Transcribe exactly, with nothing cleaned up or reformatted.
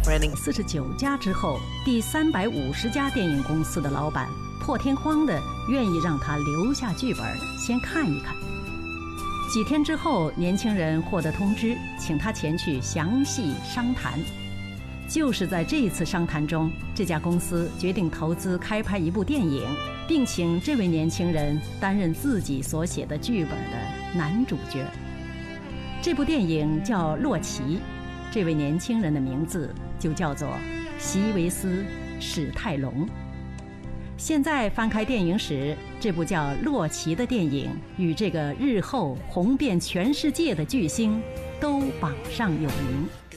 四十九家之后，第三百五十家电影公司的老板破天荒的愿意让他留下剧本先看一看。几天之后，年轻人获得通知，请他前去详细商谈。就是在这一次商谈中，这家公司决定投资开拍一部电影，并请这位年轻人担任自己所写的剧本的男主角。这部电影叫《洛奇》，这位年轻人的名字就叫做席维斯·史泰龙。现在翻开电影史，这部叫《洛奇》的电影与这个日后红遍全世界的巨星都榜上有名。